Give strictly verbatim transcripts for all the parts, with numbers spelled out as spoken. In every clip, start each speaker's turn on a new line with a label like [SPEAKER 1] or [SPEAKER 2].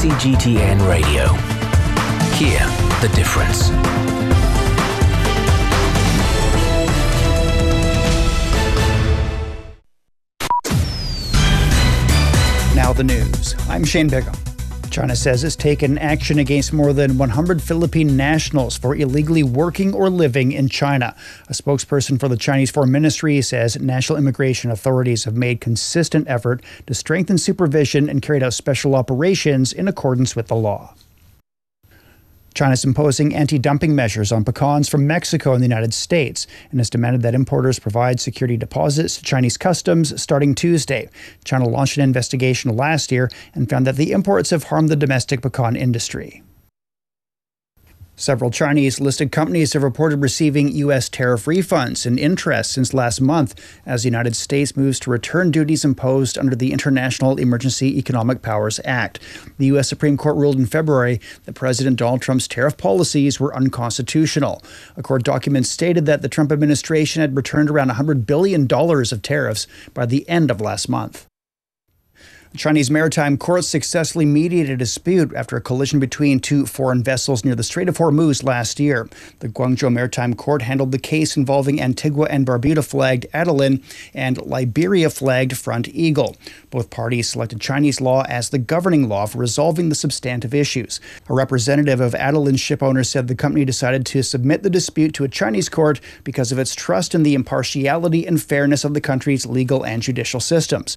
[SPEAKER 1] C G T N Radio. Hear the difference.
[SPEAKER 2] Now the news. I'm Shane Bigham. China says it's taken action against more than one hundred Philippine nationals for illegally working or living in China. A spokesperson for the Chinese Foreign Ministry says national immigration authorities have made consistent effort to strengthen supervision and carried out special operations in accordance with the law. China is imposing anti-dumping measures on pecans from Mexico and the United States and has demanded that importers provide security deposits to Chinese customs starting Tuesday. China launched an investigation last year and found that the imports have harmed the domestic pecan industry. Several Chinese-listed companies have reported receiving U S tariff refunds and interest since last month as the United States moves to return duties imposed under the International Emergency Economic Powers Act. The U S Supreme Court ruled in February that President Donald Trump's tariff policies were unconstitutional. A court document stated that the Trump administration had returned around one hundred billion dollars of tariffs by the end of last month. The Chinese maritime court successfully mediated a dispute after a collision between two foreign vessels near the Strait of Hormuz last year. The Guangzhou Maritime Court handled the case involving Antigua and Barbuda-flagged Adeline and Liberia-flagged Front Eagle. Both parties selected Chinese law as the governing law for resolving the substantive issues. A representative of Adeline's shipowner said the company decided to submit the dispute to a Chinese court because of its trust in the impartiality and fairness of the country's legal and judicial systems.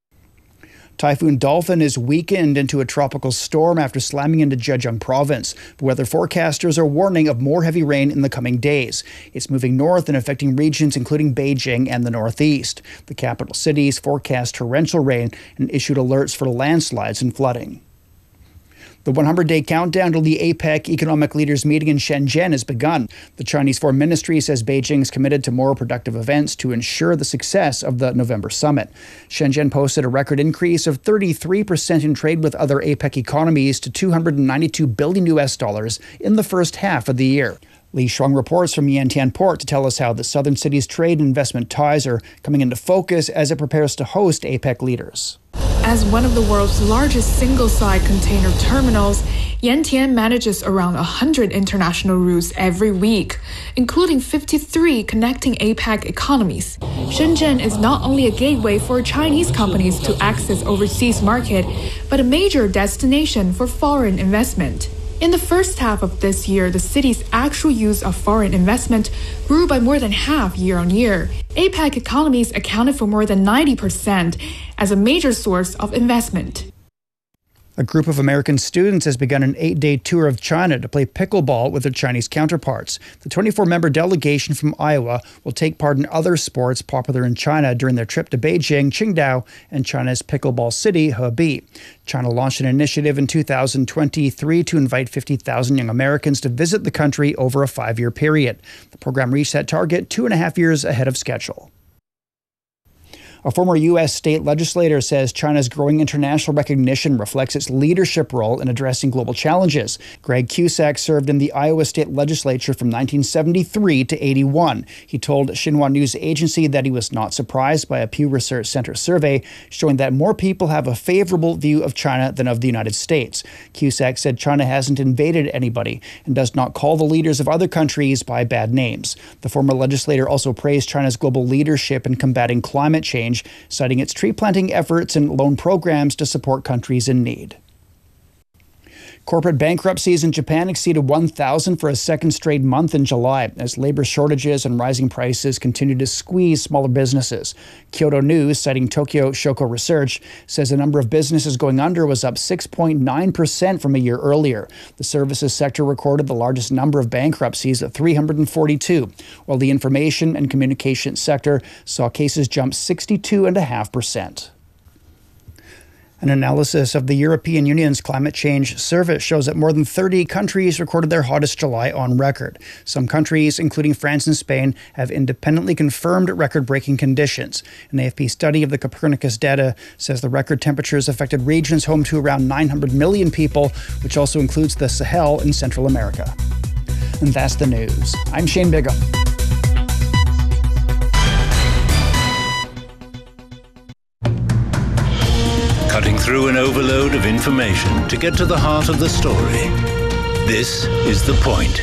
[SPEAKER 2] Typhoon Dolphin is weakened into a tropical storm after slamming into Zhejiang province. The weather forecasters are warning of more heavy rain in the coming days. It's moving north and affecting regions including Beijing and the northeast. The capital cities forecast torrential rain and issued alerts for landslides and flooding. The hundred-day countdown to the APEC economic leaders meeting in Shenzhen has begun. The Chinese Foreign Ministry says Beijing is committed to more productive events to ensure the success of the November summit. Shenzhen posted a record increase of thirty-three percent in trade with other APEC economies to two hundred ninety-two billion U S dollars in the first half of the year. Li Shuang reports from Yantian Port to tell us how the southern city's trade and investment ties are coming into focus as it prepares to host APEC leaders.
[SPEAKER 3] As one of the world's largest single-side container terminals, Yantian manages around one hundred international routes every week, including fifty-three connecting APEC economies. Shenzhen is not only a gateway for Chinese companies to access overseas market, but a major destination for foreign investment. In the first half of this year, the city's actual use of foreign investment grew by more than half year on year. APEC economies accounted for more than ninety percent as a major source of investment.
[SPEAKER 2] A group of American students has begun an eight-day tour of China to play pickleball with their Chinese counterparts. The twenty-four member delegation from Iowa will take part in other sports popular in China during their trip to Beijing, Qingdao, and China's pickleball city, Hebei. China launched an initiative in two thousand twenty-three to invite fifty thousand young Americans to visit the country over a five-year period. The program reached that target two and a half years ahead of schedule. A former U S state legislator says China's growing international recognition reflects its leadership role in addressing global challenges. Greg Cusack served in the Iowa state legislature from nineteen seventy-three to eighty-one. He told Xinhua News Agency that he was not surprised by a Pew Research Center survey showing that more people have a favorable view of China than of the United States. Cusack said China hasn't invaded anybody and does not call the leaders of other countries by bad names. The former legislator also praised China's global leadership in combating climate change, citing its tree planting efforts and loan programs to support countries in need. Corporate bankruptcies in Japan exceeded one thousand for a second straight month in July as labor shortages and rising prices continue to squeeze smaller businesses. Kyodo News, citing Tokyo Shoko Research, says the number of businesses going under was up six point nine percent from a year earlier. The services sector recorded the largest number of bankruptcies at three hundred forty-two, while the information and communication sector saw cases jump sixty-two point five percent. An analysis of the European Union's climate change service shows that more than thirty countries recorded their hottest July on record. Some countries, including France and Spain, have independently confirmed record-breaking conditions. An A F P study of the Copernicus data says the record temperatures affected regions home to around nine hundred million people, which also includes the Sahel in Central America. And that's the news. I'm Shane Bigham.
[SPEAKER 1] Cutting through an overload of information to get to the heart of the story. This is The Point.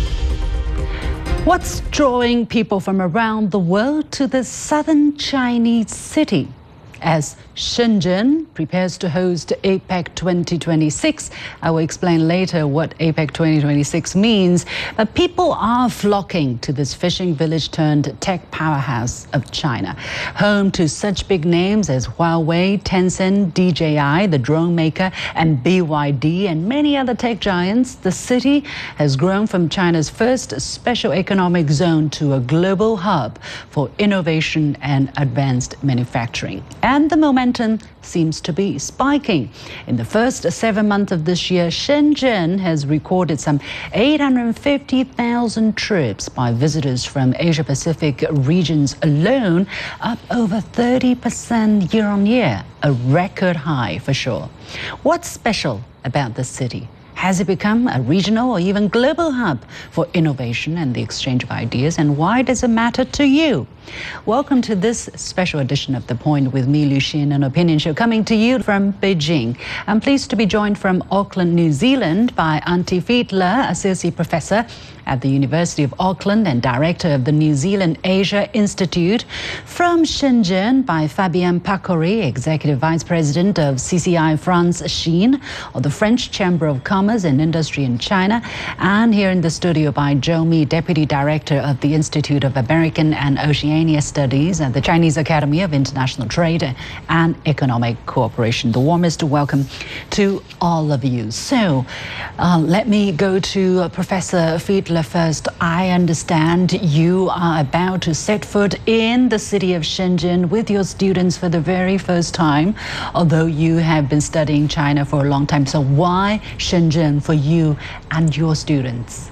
[SPEAKER 4] What's drawing people from around the world to the southern Chinese city? As Shenzhen prepares to host APEC twenty twenty-six. I will explain later what APEC twenty twenty-six means. But people are flocking to this fishing village turned tech powerhouse of China. Home to such big names as Huawei, Tencent, D J I, the drone maker, and B Y D, and many other tech giants, the city has grown from China's first special economic zone to a global hub for innovation and advanced manufacturing. And the momentum seems to be spiking. In the first seven months of this year, Shenzhen has recorded some eight hundred fifty thousand trips by visitors from Asia-Pacific regions alone, up over thirty percent year on year, a record high for sure. What's special about the city? Has it become a regional or even global hub for innovation and the exchange of ideas? And why does it matter to you? Welcome to this special edition of The Point with me, Liu Xin, an opinion show coming to you from Beijing. I'm pleased to be joined from Auckland, New Zealand by Antti Fiedler, Associate Professor at the University of Auckland and Director of the New Zealand Asia Institute. From Shenzhen by Fabien Pacoury, Executive Vice President of C C I France Chine, of the French Chamber of Commerce and Industry in China. And here in the studio by Zhou Mi, Deputy Director of the Institute of American and Oceania Studies at the Chinese Academy of International Trade and Economic Cooperation. The warmest welcome to all of you. So uh, let me go to uh, Professor Fiedler first. I understand you are about to set foot in the city of Shenzhen with your students for the very first time, although you have been studying China for a long time. So why Shenzhen for you and your students?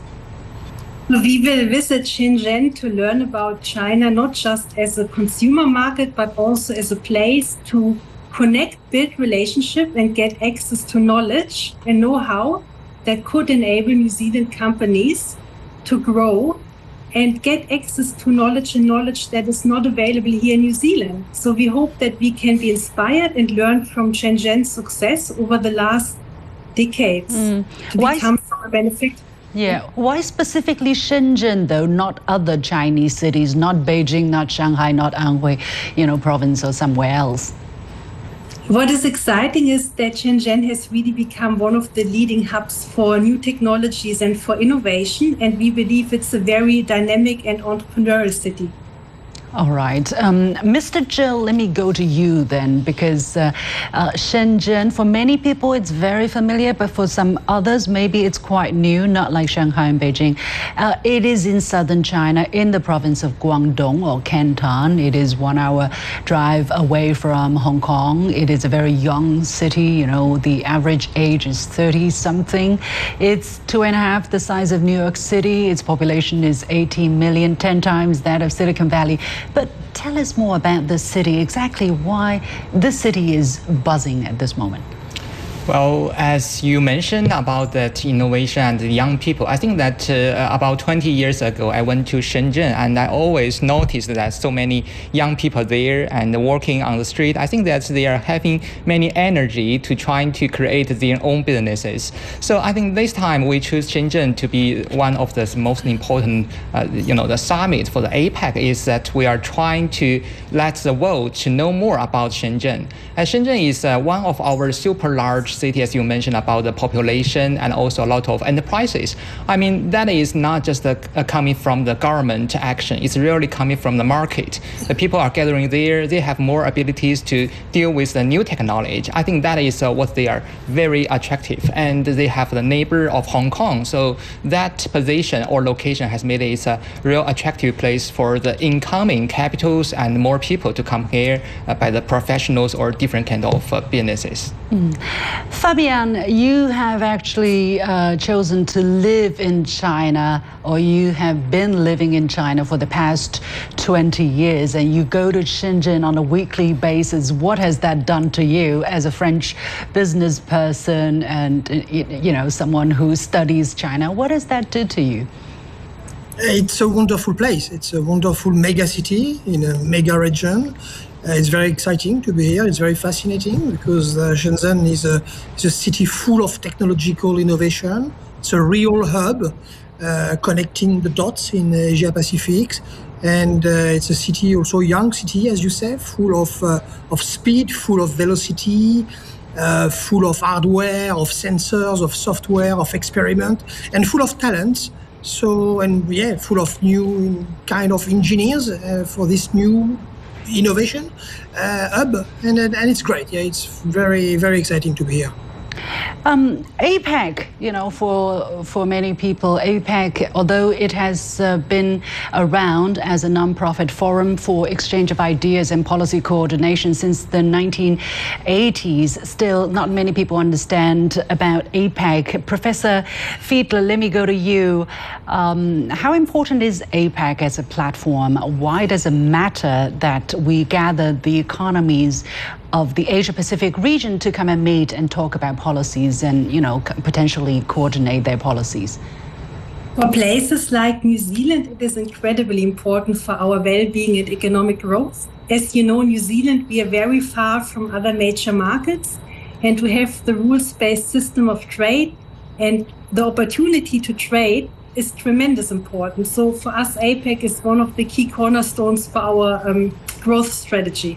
[SPEAKER 5] We will visit Shenzhen to learn about China, not just as a consumer market, but also as a place to connect, build relationship, and get access to knowledge and know-how that could enable New Zealand companies to grow and get access to knowledge and knowledge that is not available here in New Zealand. So we hope that we can be inspired and learn from Shenzhen's success over the last decades mm. to Why become a benefit.
[SPEAKER 4] Yeah, why specifically Shenzhen though, not other Chinese cities, not Beijing, not Shanghai, not Anhui, you know, province or somewhere else?
[SPEAKER 5] What is exciting is that Shenzhen has really become one of the leading hubs for new technologies and for innovation, and we believe it's a very dynamic and entrepreneurial city.
[SPEAKER 4] All right. Um, Mister Zhou, let me go to you then, because uh, uh, Shenzhen, for many people, it's very familiar, but for some others, maybe it's quite new, not like Shanghai and Beijing. Uh, it is in southern China, in the province of Guangdong or Canton. It is one hour drive away from Hong Kong. It is a very young city. You know, the average age is thirty something. It's two and a half the size of New York City. Its population is eighteen million, ten times that of Silicon Valley. But tell us more about this city, exactly why this city is buzzing at this moment.
[SPEAKER 6] Well, as you mentioned about that innovation and the young people, I think that uh, about twenty years ago, I went to Shenzhen and I always noticed that so many young people there and working on the street. I think that they are having many energy to trying to create their own businesses. So I think this time we choose Shenzhen to be one of the most important, uh, you know, the summit for the APEC is that we are trying to let the world to know more about Shenzhen. And Shenzhen is uh, one of our super large city, as you mentioned, about the population and also a lot of enterprises. I mean, that is not just a, a coming from the government action. It's really coming from the market. The people are gathering there. They have more abilities to deal with the new technology. I think that is uh, what they are very attractive. And they have the neighbor of Hong Kong. So that position or location has made it a real attractive place for the incoming capitals and more people to come here uh, by the professionals or different kind of uh, businesses.
[SPEAKER 4] Mm. Fabien, you have actually uh, chosen to live in China, or you have been living in China for the past twenty years, and you go to Shenzhen on a weekly basis. What has that done to you as a French business person and, you know, someone who studies China? What does that do to you?
[SPEAKER 7] It's a wonderful place. It's a wonderful mega city in a mega region. Uh, it's very exciting to be here. It's very fascinating because uh, Shenzhen is a, is a city full of technological innovation. It's a real hub uh, connecting the dots in Asia Pacific. And uh, it's a city, also a young city, as you say, full of, uh, of speed, full of velocity, uh, full of hardware, of sensors, of software, of experiment, and full of talent. So, and yeah, full of new kind of engineers uh, for this new innovation uh, hub, and and it's great. Yeah, it's very very exciting to be here.
[SPEAKER 4] Um, APEC, you know, for for many people, APEC, although it has uh, been around as a non-profit forum for exchange of ideas and policy coordination since the nineteen eighties, still not many people understand about APEC. Professor Fiedler, let me go to you. Um, how important is APEC as a platform? Why does it matter that we gather the economies of the Asia-Pacific region to come and meet and talk about policies and, you know, potentially coordinate their policies?
[SPEAKER 5] For places like New Zealand, it is incredibly important for our well-being and economic growth. As you know, New Zealand, we are very far from other major markets, and to have the rules-based system of trade and the opportunity to trade is tremendous important. So for us, APEC is one of the key cornerstones for our um, growth strategy.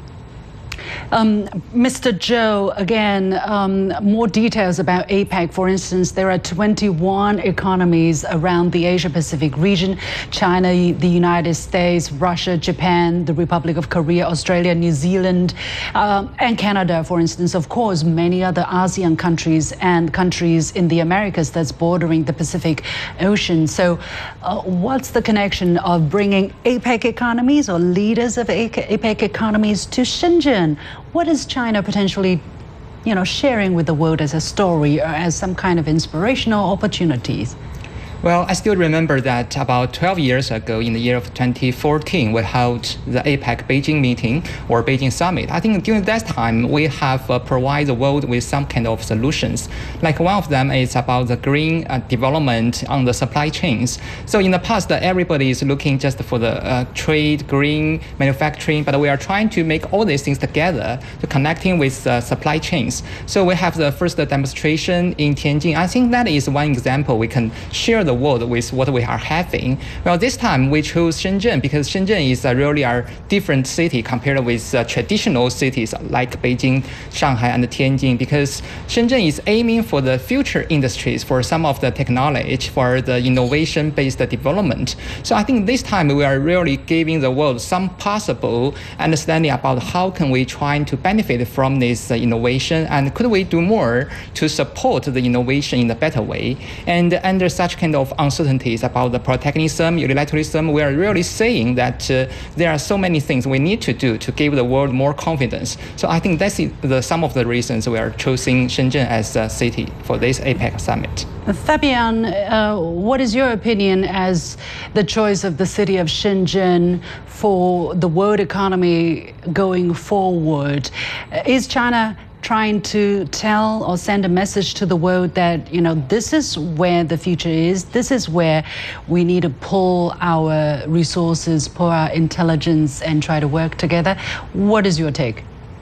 [SPEAKER 4] Um, Mister Zhou, again, um, more details about APEC. For instance, there are twenty-one economies around the Asia-Pacific region: China, the United States, Russia, Japan, the Republic of Korea, Australia, New Zealand, uh, and Canada, for instance. Of course, many other ASEAN countries and countries in the Americas that's bordering the Pacific Ocean. So uh, what's the connection of bringing APEC economies or leaders of APEC economies to Shenzhen? What is China potentially, you know, sharing with the world as a story or as some kind of inspirational opportunities?
[SPEAKER 6] Well, I still remember that about twelve years ago, in the year of twenty fourteen, we held the APEC Beijing meeting or Beijing summit. I think during that time, we have uh, provided the world with some kind of solutions. Like one of them is about the green uh, development on the supply chains. So in the past, uh, everybody is looking just for the uh, trade, green manufacturing, but we are trying to make all these things together to connecting with uh, supply chains. So we have the first demonstration in Tianjin. I think that is one example we can share the world with what we are having. Well, this time we chose Shenzhen because Shenzhen is uh, really a different city compared with uh, traditional cities like Beijing, Shanghai, and Tianjin, because Shenzhen is aiming for the future industries, for some of the technology, for the innovation-based development. So I think this time we are really giving the world some possible understanding about how can we try to benefit from this uh, innovation, and could we do more to support the innovation in a better way. And under such kind of uncertainties about the protectionism, unilateralism, we are really saying that uh, there are so many things we need to do to give the world more confidence. So I think that's the, some of the reasons we are choosing Shenzhen as a city for this APEC summit.
[SPEAKER 4] Fabian, uh, what is your opinion as the choice of the city of Shenzhen for the world economy going forward? Is China trying to tell or send a message to the world that, you know, this is where the future is, this is where we need to pull our resources, pull our intelligence and try to work together? What is your take?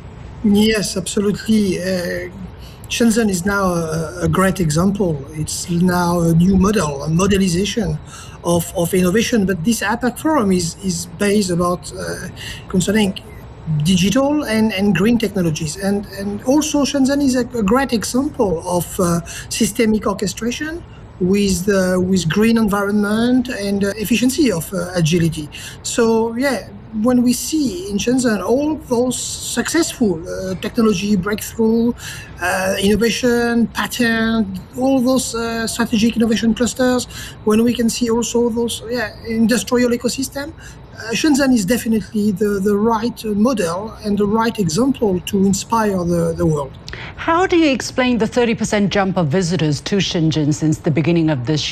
[SPEAKER 7] Yes, absolutely. Uh, Shenzhen is now a, a great example. It's now a new model, a modelization of, of innovation. But this APEC forum is, is based about uh, concerning digital and, and green technologies. And, and also Shenzhen is a, a great example of uh, systemic orchestration with uh, with green environment and uh, efficiency of uh, agility. So yeah, when we see in Shenzhen all those successful uh, technology breakthrough, uh, innovation, patent, all those uh, strategic innovation clusters, when we can see also those yeah, industrial ecosystem, Uh, Shenzhen is definitely the, the right model and the right example to inspire the, the world.
[SPEAKER 4] How do you explain the thirty percent jump of visitors to Shenzhen since the beginning of this